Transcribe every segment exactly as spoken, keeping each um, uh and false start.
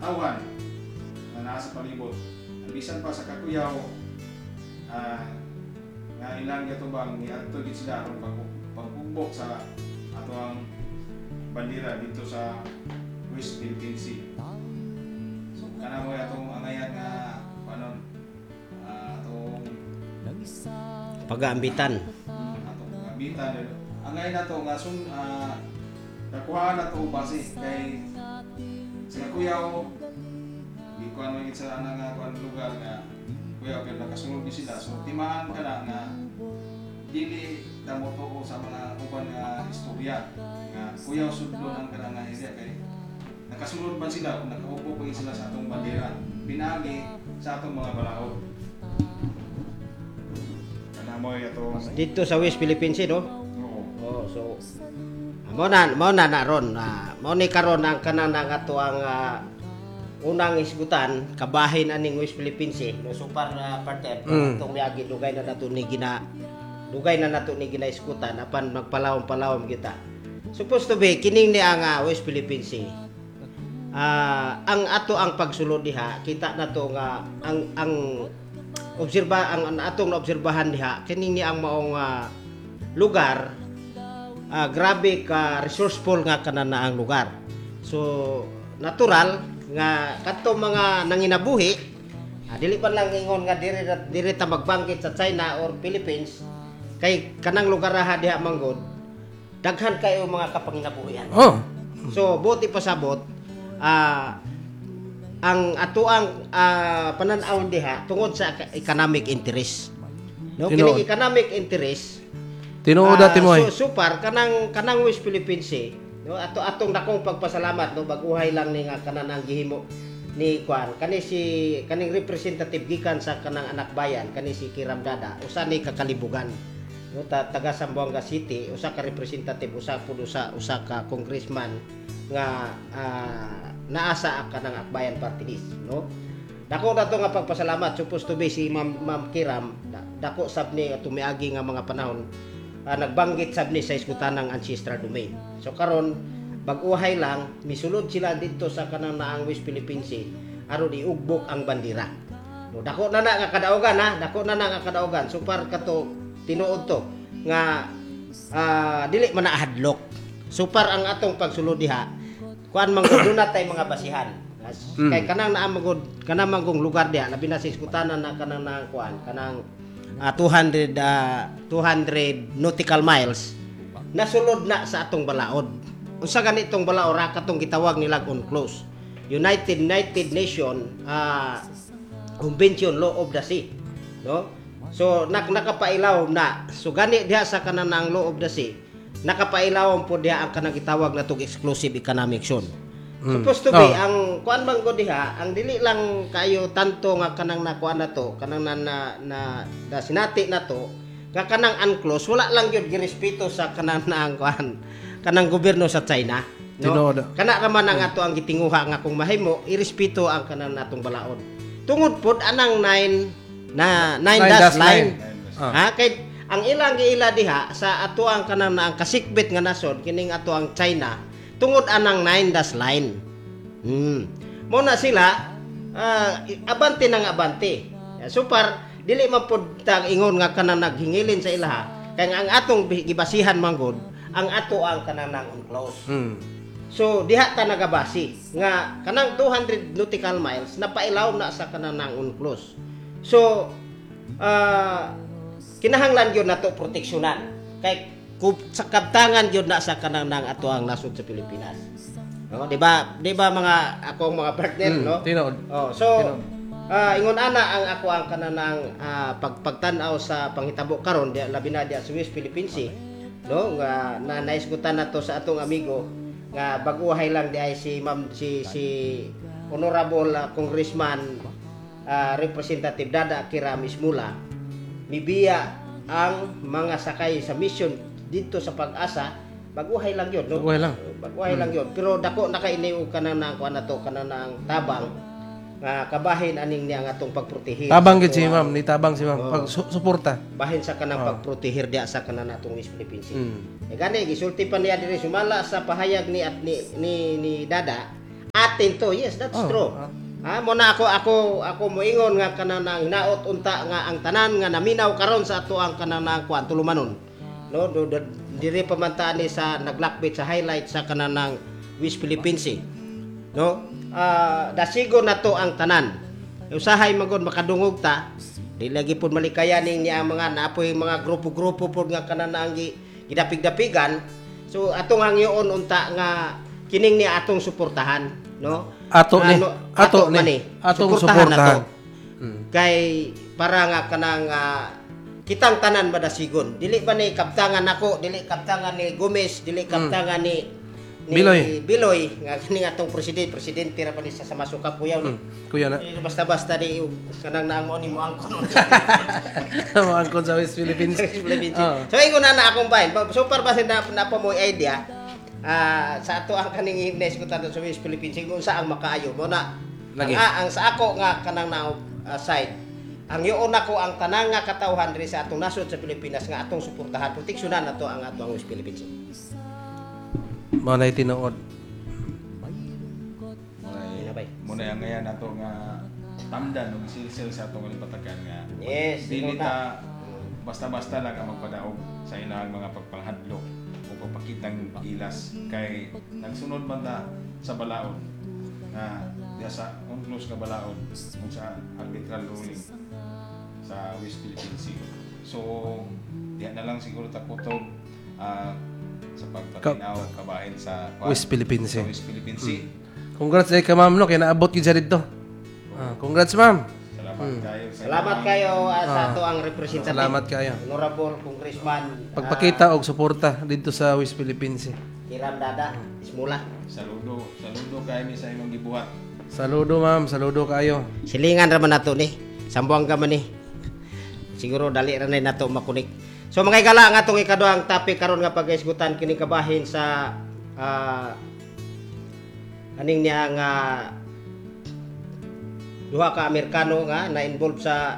tauhan na nasa palibot. Bisan pa sa kakuyaw, uh, nga ilang gatubang ni adto gid sila aron pagpupok sa ato ang bandera dito sa West Philippine Sea. So kana mo atong angayan nga panon uh, atong pag-aambitan. Atong ambitan angay nato nga sun uh, nakuha na to base kay sa kuyaw di ko ano gid sa ana nga kuan lugar nga kuyaw kay nakasulod di sila so timaan ka na nga dili damo to sa mga uban nga istorya nga kuyaw sudlon ang kanang nga area kay nakasulod man sila kung nakaupo pa sila sa atong bandera pinagi sa atong mga balaod kana mo atong Dito sa West Philippine Sea, no? oo Oh, so mo na mo na naron na mo ni karon ang kanang ato ang uh, unang isgutan kabahin aning West Philippine Sea no super uh, partner Mm. itong miagi dugay na nato ni gina dugay na nato ni ginaisgutan apan magpalawom-palawom kita. Supposed to be kining ni ang uh, West Philippine Sea. Ah, ang ato ang pagsulod diha kita nato nga ang ang obserba ang, ang atong naobserbahan diha kining ni ang maong uh, lugar. Uh, grabe ka resourceful nga kanan na ang lugar. So natural nga kadto mga nanginabuhi uh, dili pa lang ingon nga diri diri ta magbangkit sa China or Philippines kay kanang lugar ha diha manggod daghan kayo mga kapanginabuhian. Oh. So buti pasabot uh, ang ato ang uh, panan-aw diha tungod sa economic interest. No, Tinuod. kining economic interest Tinuod Ah, dati mo eh. So, super kanang kanang West Philippine Sea, no ato atong dakong pagpasalamat no baguhay lang ni nga kanang gihimo ni Kwan kani si kaning representative gikan sa kanang anak bayan kani si Kiram Dada usa ni kakalibugan no ta, taga Zamboanga City usa ka representative usa pud usa usa ka congressman nga uh, naasa kanang akbayan party list no dako dato nga pagpasalamat supposed to be si Ma'am Ma'am Kiram da, dako sab ni ato miagi nga mga panahon uh, nagbanggit sab ni sa iskutanang ancestral domain. So karon bag-uhay lang misulod sila dito sa kanang naang West Philippine Sea aron iugbok ang bandera. No dako na na nga kadaugan ha, dako na na nga kadaugan. Super kato tinuod to nga uh, dili man na hadlok. Super ang atong pagsulod diha. Kuan man gud na tay mga basihan. Mm. Kay kanang naa magud kanang magong lugar diha labi na sa iskutanan na kanang na kuan kanang uh, two hundred uh, two hundred nautical miles nasulod na sa atong balaod. Unsa ganitong balaod ra katong gitawag nila UNCLOS. United United Nation uh, Convention Law of the Sea, no? So nak nakapailaw na. So gani diha sa kanang ang Law of the Sea, nakapailaw po diha ang kanang gitawag natong exclusive economic zone. Mm. Supposed to be Oh. ang kuan man ko diha, ang dili lang kayo tanto nga kanang nakuan na to, kanang na na, na, na sinati na to, nga kanang UNCLOS wala lang gyud girespeto sa kanang naang kuan, kanang gobyerno sa China. No? Tinood. Kana raman ang ato ang gitinguha nga kung mahimo irespeto ang kanang natong balaod. Tungod pod anang nine na nine, Nine dash dash line. Ah. Ha kay ang ilang giila diha sa ato ang kanang naang kasikbit nga nasod kining ato ang China tungod anang nine dash line. Hmm. Mo na sila uh, abante nang abante. Super dili man pod tag ingon nga kanang naghingilin sa ilaha kay ang atong gibasihan manggod ang ato ang kanang nang UNCLOS. Mm. So diha ta nagabasi nga kanang two hundred nautical miles napailaw na sa kanang nang UNCLOS. So uh, kinahanglan gyud nato proteksyonan kay kung sa kabtangan gyud na sa kanang nang ato ang nasod sa Pilipinas. No, di ba? Di ba mga akong mga partner, Mm. no? Tinood. Oh, so ah ingon ana ang ako ang kanang uh, pagpagtan-aw sa panghitabo karon di labi na di sa West Philippine Sea, no? Nga na naisgutan nato sa atong amigo nga baguhay lang di ay si Ma'am si si Honorable uh, Congressman uh, Representative Dada Kiram Ismula mibiya ang mga sakay sa mission dito sa Pag-asa baguhay lang yun, no? Baguhay lang. Baguhay lang yun. Pero dako nakainiw ka na ng kuan nato kana ng tabang nga kabahin aning niya nga atong pagprotehir. Tabang sa gid si ato, ma'am, ni tabang si ma'am. Oo. Pag su- suporta. bahin sa kanang Oh. pagprotehir diya sa kanang natong West Philippine Sea. Mm. E gani gisulti pa niya diri sumala sa pahayag ni at ni ni, ni Dada Atin to, yes, that's Oh, true. ah. Ha, mo na ako ako ako moingon nga kanang hinaot unta nga ang tanan nga naminaw karon sa ato ang kanang kuan tulumanon. No, do, do, diri pamantaan ni sa naglakbit sa highlight sa kanang West Philippines. eh. No? Ah, dasigo na to ang tanan. Usahay magod makadungog ta. Di lagi pud malikayaning niya ang mga naapoy mga grupo-grupo pud nga kanang gi gidapig-dapigan. So atong hangyoon unta nga kining ni atong suportahan, no? Ato ni. Ano, Ato man ni. eh. Atong Suportahan suportahan. nato. Mm. Kay para nga kanang ah, kitang tanan madasigon. Dili ba ni kaptangan nako, dili kaptangan ni Gomez, dili kaptangan ni ni Biloy. Biloy nga kini atong presidente, presidente ra pa ni sa masukap kuyaw ni. Mm. Kuya na. Eh, basta-basta di kanang naamo ni mo angkon. Mo angkon sa West Philippines. Oh. So ingon na na akong bahin. Super ba na na pa mo idea? Ah, sa ato ang kaning himnes ko tanto sa West Philippines kung sa ang makaayo mo na Lagi. ang, ang sa ako nga kanang na uh, side ang yuon nako ang tanang nga katawhan diri sa atong nasod sa Pilipinas nga atong suportahan proteksyonan nato ang atong West Philippines. Mo na tinuod. Muna'y Bay. muna'y ang ngayon nato nga tamdan og silsil sa atong patakan nga Yes, dili ikaw na. ta basta-basta lang ang magpadaog sa ilang mga pagpanghadlok o pagpakitang gilas kay nagsunod man ta sa balaod na diya sa unclose nga balaod kung sa arbitral ruling sa West Philippine Sea. So diya na lang siguro ta kutob ah, sa pagpatinaw kabahin sa West Philippine sa Sea. West Philippine Sea. Congrats eh ka ma'am no kay naabot gyud sa didto. Ah, congrats ma'am. Salamat kayo sa Salamat inyong- kayo ah, sa Ah. ato ang representative. Salamat kayo. Honorable Congressman Pagpakita og suporta dito sa West Philippines. eh. ah, Kiram Dada Ismula. Saludo, saludo kayo ni sa imong gibuhat. Saludo ma'am, saludo kayo. Silingan ra man nato ni. Sambuang ka man ni. Siguro dali ra na nato makunik. So mga igala ang atong ikaduhang topic karon nga pag-isgutan kini kabahin sa ah, aning niya nga duha ka Amerikano nga na-involve sa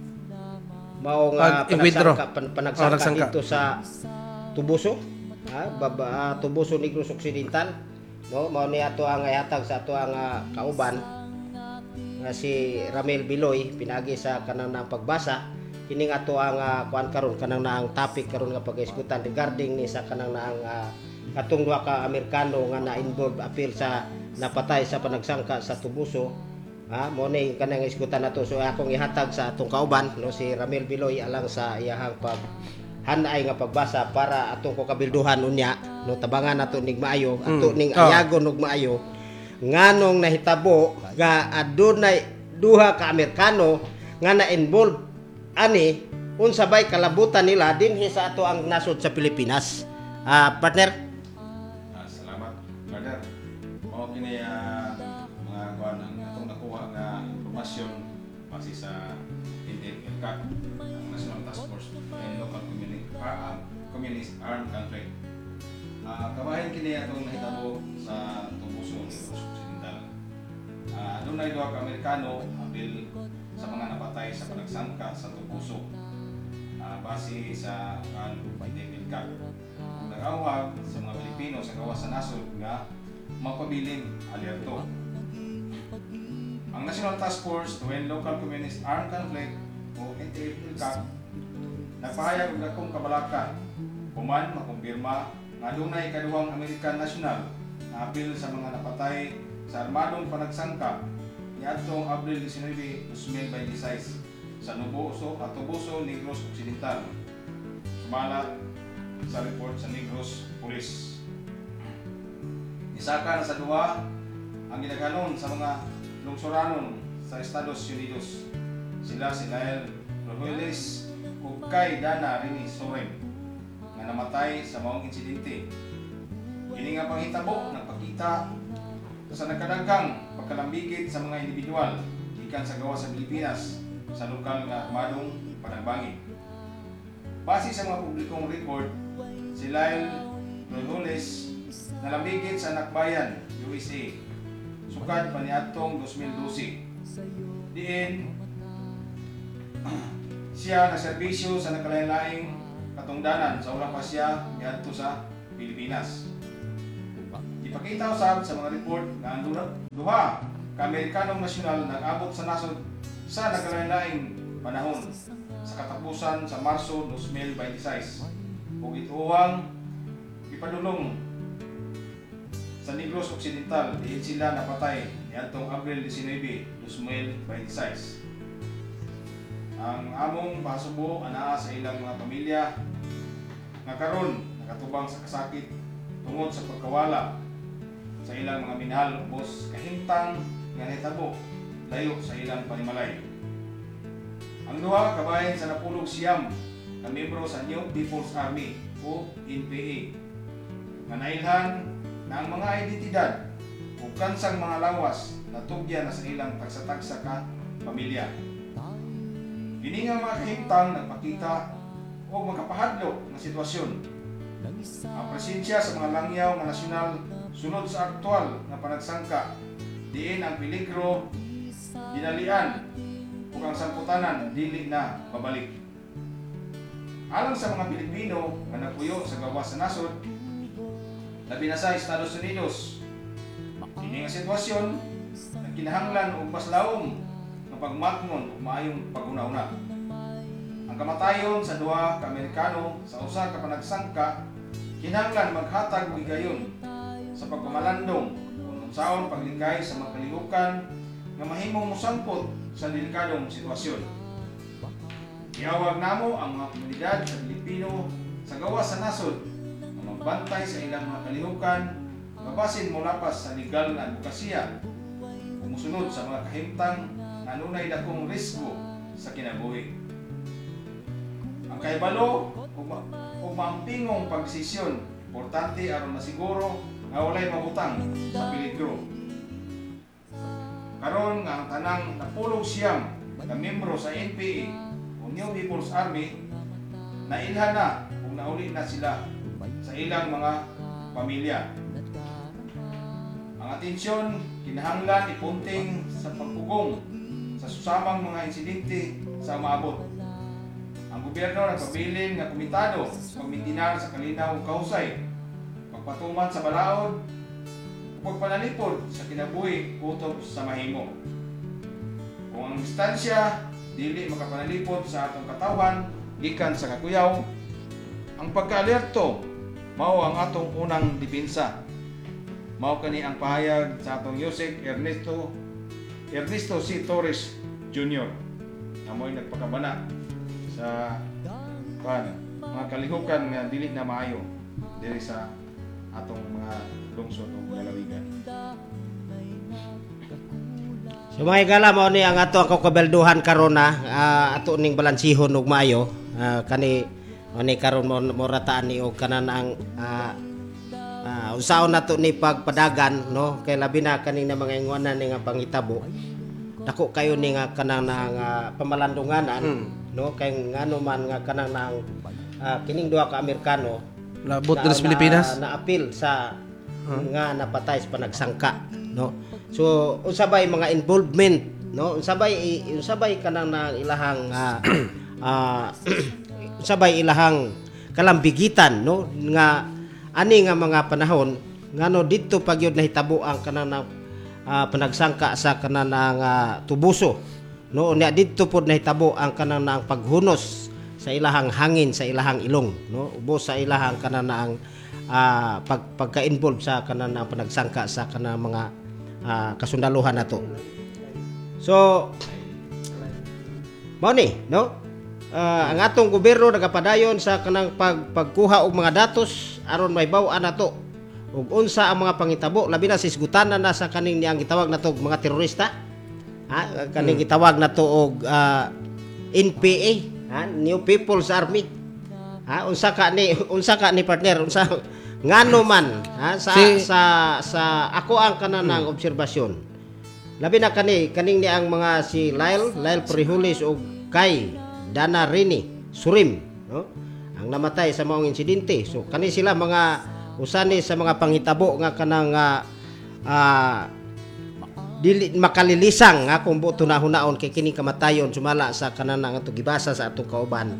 mao nga Pag-withdraw. panagsangka, pan, Oh, panagsangka nagsangka. dito sa Tubuso. Ha, baba, ah, Tubuso Negros Occidental. No, mao ni ato ang ihatag sa ato ang ah, kauban nga si Ramel Biloy pinagi sa kanang na pagbasa kining ato ang uh, kuan karon kanang naang topic karon nga pag-isgutan regarding ni sa kanang naang uh, katong duha ka Amerikano nga na-involve appeal sa napatay sa panagsangka sa Tubuso. Ha, mo ni kanang isgutan nato so akong ihatag sa atong kauban no si Ramel Biloy alang sa iyahang pag hanay nga pagbasa para atong ko kabilduhan unya no tabangan nato ning maayo ato Mm. ning Oh. ayagon og maayo nganong nahitabo nga adunay duha ka Amerikano nga na-involve ani unsa bay kalabutan nila dinhi sa ato ang nasod sa Pilipinas. Ah, partner. Ah, salamat, brother. Mao kini ah, mga kuan ang atong nakuha nga impormasyon base sa N D F L C A C, ang National Task Force and Local Community uh, Communist Armed Conflict. Ah, kabahin kini atong nahitabo sa Tubuso Negros Occidental. Ah, doon na duha ka Amerikano apil sa mga napatay sa panagsangka sa Tubuso. Ah, base sa kan N D F L C A C. Nag-awag sa mga Pilipino sa gawas sa nasod nga magpabiling alerto. Ang National Task Force to End Local Communist Armed Conflict o N T F L C A C nagpahayag og dakong kabalaka human makumpirma nga dunay kaduhang American national na apil sa mga napatay sa armadong panagsangka niadtong Abril nineteen, twenty twenty-six sa Tubuso at Tubuso Negros Occidental. Sumala sa report sa Negros Police. Isaka na sa duwa ang ginaganon sa mga lungsuranon sa Estados Unidos. Sila si Lael Rojueles ug kay Dana Rini Soren nga namatay sa maong insidente. Kini nga panghitabo nagpakita sa nagkadaghang pagkalambigit sa mga individual gikan sa gawas sa Pilipinas sa lokal nga armadong panagbangi. Base sa mga publikong record, si Lyle Rojueles nalambigit sa Nakbayan, U S A, sukad pa niadtong twenty twelve. Diin, siya na serbisyo sa nakalain-laing katungdanan sa ulang pa siya niadto sa Pilipinas. Ipakita usab sa mga report nga ang duha, duha ka Amerikanong nasyonal nag-abot sa nasod sa nagkalain-laing panahon sa katapusan sa Marso two thousand twenty-six ug ituwang ipadulong sa Negros Occidental diin sila napatay niadtong Abril nineteen, two thousand twenty-six. Ang among pasubo anaa sa ilang mga pamilya nga karon nakatubang sa kasakit tungod sa pagkawala sa ilang mga minahal ubos kahimtang nga nahitabo layo sa ilang panimalay. Ang duha kabahin sa napulog siyam na miyembro sa New People's Army o N P A nga nailhan na ang mga identidad o kansang mga lawas natugyan na sa ilang tagsa-tagsa ka pamilya. Kini nga mga kahimtang nagpakita o makapahadlok ng sitwasyon. Ang presensya sa mga langyaw nga nasyonal sunod sa aktual nga panagsangka diin ang peligro dinalian ug ang samputanan dili na babalik. Alang sa mga Pilipino nga nagpuyo sa gawas sa nasod, labi na sa Estados Unidos, kini nga sitwasyon nagkinahanglan og mas laom nga pagmatngon ug maayong pag-una-una. Ang kamatayon sa duha ka Amerikano sa usa ka panagsangka kinahanglan maghatag og higayon sa pagpamalandong kung unsaon paglikay sa mga kalihukan nga mahimong mosampot sa delikadong sitwasyon. Iawag namo ang mga komunidad sa Pilipino sa gawas sa nasod na magbantay sa ilang mga kalihukan mabasin molapas sa legal na advokasya kung musunod sa mga kahimtang na nunay dakong risgo sa kinabuhi. Ang kahibalo o maampingong pagsisyon importante aron masiguro nga walay mabutang sa peligro. Karon nga ang tanang napulog siyam na miyembro sa N P A o New People's Army nailhan na kung nauli na sila sa ilang mga pamilya. Ang atensyon kinahanglan ipunting sa pagpugong sa susamang mga insidente sa umaabot. Ang gobyerno nagpabilin nga komitado sa pagmintinar sa kalinaw ug kahusay, pagpatuman sa balaod, pagpanalipod sa kinabuhi utob sa mahimo. Kung ang distansya dili makapanalipod sa atong katawan gikan sa kakuyaw, ang pagka-alerto mao ang atong unang depensa. Mao kani ang pahayag sa atong Yusek Ernesto Ernesto C. Torres Junior na mo'y nagpakabana sa pan mga kalihukan nga dili na maayo diri sa atong mga lungsod o lalawigan. So mga igala mo ni ang ato ang kabelduhan karon na uh, ato ning balansihon ug maayo uh, kani ani karon mo morataan ni og kanan ang uh, uh, usaon nato ni pagpadagan no kay labi na kani na mga inguanan ni nga pangitabo dako kayo ni nga kanang uh, pamalandunganan hmm. no kay ngano man nga kanang nang uh, kining duha ka Amerikano labot na, sa Pilipinas na, na apil sa huh? nga napatay sa panagsangka no so unsabay mga involvement no unsabay unsabay kanang na ilahang uh, uh, unsabay ilahang kalambigitan no nga ani nga mga panahon ngano didto pagyud nahitabo ang kanang na, uh, panagsangka sa kanang uh, tubuso no nya didto pod nahitabo ang kanang na paghunos sa ilahang hangin sa ilahang ilong no ubos sa ilahang kanang na ang uh, pag pagka-involve sa kanang na panagsangka sa kanang mga uh, kasundaluhan nato. So mao ni no uh, ang atong gobyerno nagapadayon sa kanang pag pagkuha og mga datos aron mahibaw-an nato ug unsa ang mga pangitabo labi na sisgutanan na sa kaning niyang gitawag nato mga terorista ha kaning hmm. gitawag nato og uh, N P A ha New People's Army ha unsa ka ni unsa ka ni partner unsa ngano man ha sa si, sa sa ako ang kanang hmm. obserbasyon labi na kani kaning ni ang mga si Lyle Lyle Prihulis ug kay Dana Rini Surim no ang namatay sa maong insidente so kani sila mga usani sa mga panghitabo nga kanang uh, uh, dili makalilisang nga kung buto na hunaon kay kining kamatayon sumala sa kanang nga gibasa sa atong kauban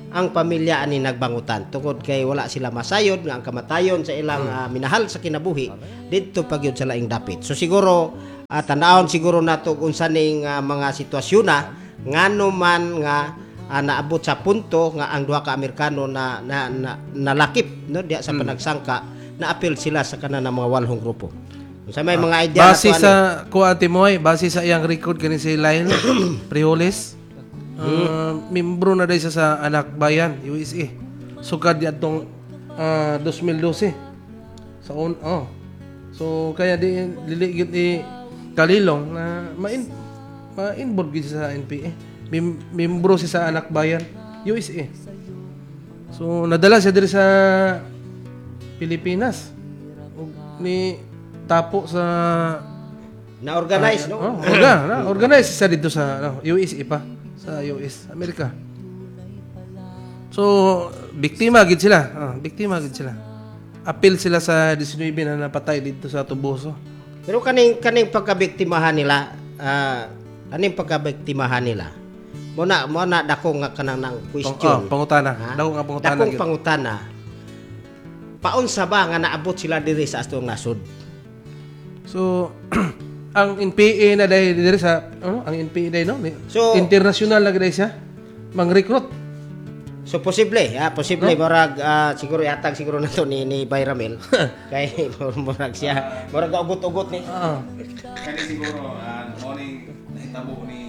ang pamilya ani nagbangutan tungod kay wala sila masayod nga ang kamatayon sa ilang ah, minahal sa kinabuhi didto pagyud sa laing dapit. So siguro uh, tanaon siguro nato unsa ning ah, mga sitwasyon na ngano man nga ah, naabot sa punto nga ang duha ka Amerikano na, na, na nalakip no diya sa panagsangka na apil sila sa kanang mga walhong grupo. Sa may mga idea Base na to, sa kuha Timoy, base sa iyang record kani si Lyle Prijoles. Uh, membro na dahil siya sa Anak Bayan, U S A. Sukad di atong uh, twenty twelve. Sa on, oh. So kaya di liligit ni Kalilong na main ma-involve gid sa N P A. Mem- membro siya sa Anak Bayan, U S A. So nadala siya diri sa Pilipinas. Ug ni tapo sa na organize no. oh, orga, na, organize siya dito sa ano, U S A pa. Sa U S, Amerika. So, biktima gid sila. Ah, biktima gid sila. Appeal sila sa nineteen na napatay dito sa Tuboso. Pero kaning kaning pagkabiktimahan nila, ah kaning pagkabiktimahan nila. Mo na mo na dako nga kanang nang Pang, oh, question. pangutana. Ha? Dako nga pangutana. Dakong gyud. pangutana. Paunsa ba nga naabot sila diri sa atong nasod? So, ang N P A na dahil diri sa ano, ang N P A dahil no. So- international na gid siya. Mang-recruit. So posible, ha, posible murag ah, siguro yatag siguro nato ni ni Bayramel. Kay murag siya, murag ugot-ugot ni. Ah. Kani siguro uh, morning nahitabo ni